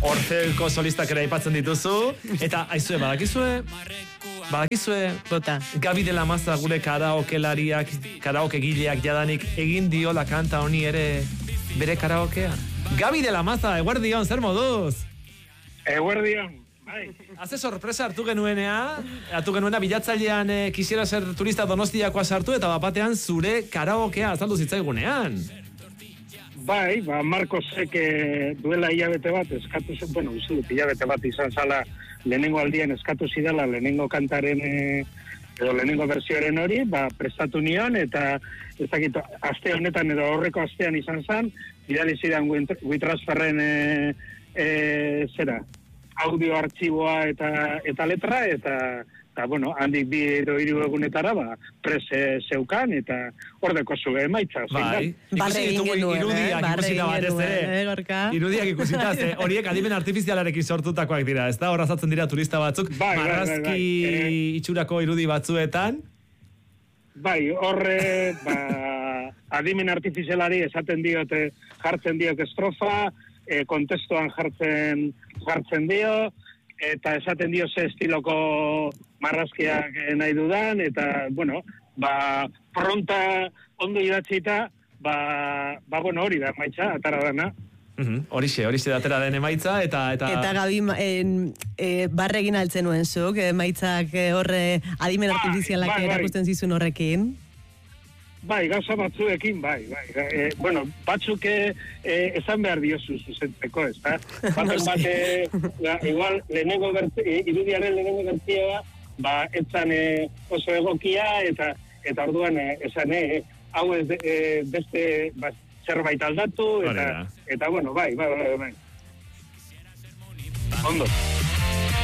Orfeoko solistak ere aipatzen dituzu, eta aizue, badakizue, Bota. Gabi de la Maza gure karaoke gileak jadanik egin diola kanta honi ere bere karaokea. Gabi de la Maza, eguerdion, zer moduz? Eguerdion, bai. Haze sorpresa hartu genuena bilatzailean quisiera ser turista Donostiakoa sartu eta bapatean zure karaokea azaldu zitzaigunean. Bai, Marcosek duela hilabete bat eskatu zen, bueno, uste dut hilabete bat izan zala lehenengo aldien eskatu zidala lehenengo kantaren edo lehenengo versioaren hori, prestatu nion eta ez dakit, aste honetan edo horreko astean izan zen, bidali zidan WeTransferren audio artxiboa eta letra eta bueno, handik 2 edo 3 egunetara pres zeukan eta hordeko zu emaitza. Bai, ikusi ditugu irudiak ikusita batez ere. Irudiak ikusita, horiek adimen artifizialarekin sortutakoak dira, ez da? Hor azatzen dira turista batzuk, marrazki itxurako irudi batzuetan. Bai, horre, adimen artifizialari esaten diote, jartzen diok estrofa, kontestuan jartzen dio, eta esaten dio ze estiloko marrazkiak nahi dudan, eta, bueno, pronta ondo idatzita, bueno, hori da, maitza, atara dana. Horixe da atera den emaitza, eta Gabi, barre egin altzen nuen zuk, emaitzak horre adimen artifizialak erakusten zizun horrekin. Bai, gauza batzuekin, bai. Bueno, batzuk esan behar diozu zuzentzeko, ez da? Igual, irudiaren lehenengo bertzioa, etzan oso egokia, eta orduan esan, hau ez beste zerbait aldatu, eta bueno, bai. Ondo.